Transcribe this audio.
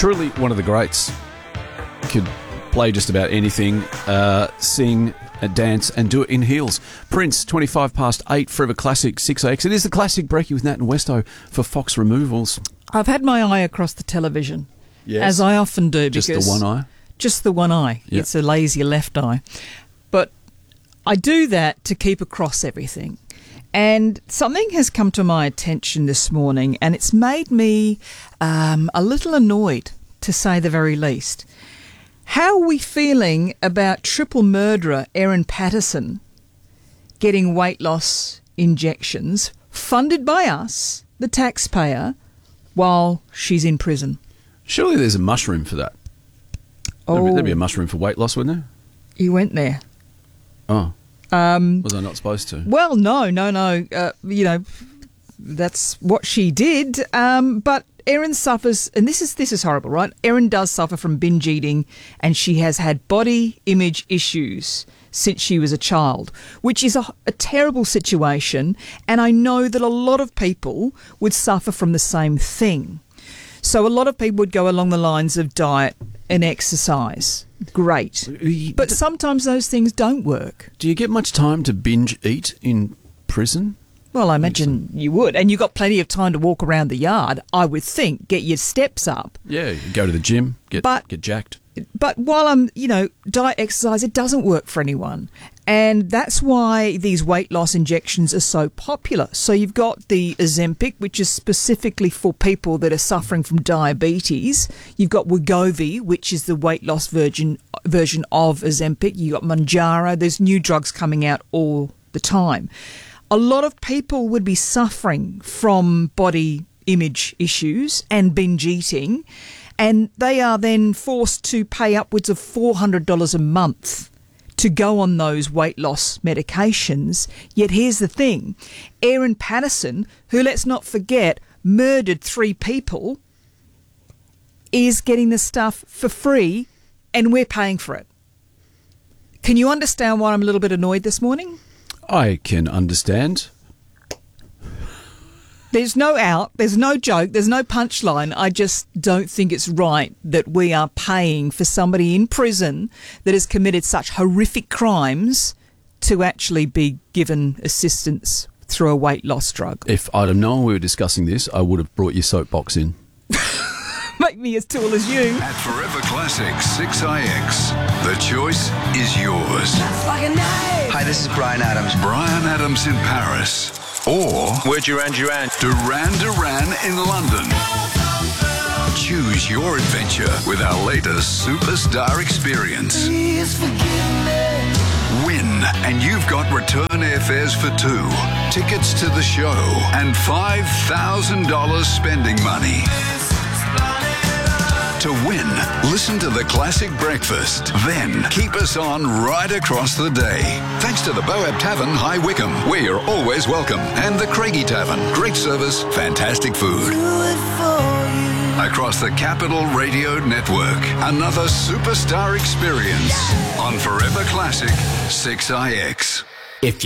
Truly one of the greats. Could play just about anything, sing, dance, and do it in heels. Prince, 8:25, Forever Classic, 6AX. It is the classic Breaky with Nat and Westo for Fox Removals. I've had my eye across the television, Yes. as I often do. Just because the one eye? Just the one eye. Yep. It's a lazy left eye. But I do that to keep across everything. And something has come to my attention this morning, and it's made me a little annoyed, to say the very least. How are we feeling about triple murderer Erin Patterson getting weight loss injections funded by us, the taxpayer, while she's in prison? Surely there's a mushroom for that. There'd be a mushroom for weight loss, wouldn't there? You went there. Oh. Was I not supposed to? Well, no. That's what she did. But Erin suffers, and this is horrible, right? Erin does suffer from binge eating, and she has had body image issues since she was a child, which is a terrible situation. And I know that a lot of people would suffer from the same thing. So a lot of people would go along the lines of diet and exercise. Great. But sometimes those things don't work. Do you get much time to binge eat in prison? Well, I imagine you would. And you've got plenty of time to walk around the yard, I would think. Get your steps up. Yeah, you go to the gym, get jacked. But while I'm, diet exercise, it doesn't work for anyone. And that's why these weight loss injections are so popular. So you've got the Ozempic, which is specifically for people that are suffering from diabetes. You've got Wegovy, which is the weight loss version of Ozempic. You've got Mounjaro. There's new drugs coming out all the time. A lot of people would be suffering from body image issues and binge eating, and they are then forced to pay upwards of $400 a month to go on those weight loss medications. Yet here's the thing, Erin Patterson, who, let's not forget, murdered 3 people, is getting the stuff for free, and we're paying for it. Can you understand why I'm a little bit annoyed this morning? I can understand. There's no out, there's no joke, there's no punchline. I just don't think it's right that we are paying for somebody in prison that has committed such horrific crimes to actually be given assistance through a weight loss drug. If I'd have known we were discussing this, I would have brought your soapbox in. Make me as tall as you. At Forever Classic 6IX, the choice is yours. Hi, this is Brian Adams. Brian Adams in Paris. Or we're Duran Duran. Duran in London. Choose your adventure with our latest superstar experience. Win, and you've got return airfares for 2, tickets to the show, and $5,000 spending money. To win, listen to the Classic Breakfast. Then keep us on right across the day. Thanks to the Boab Tavern, High Wycombe, where you're always welcome. And the Craigie Tavern. Great service, fantastic food. Across the Capital Radio Network, another superstar experience on Forever Classic 6IX.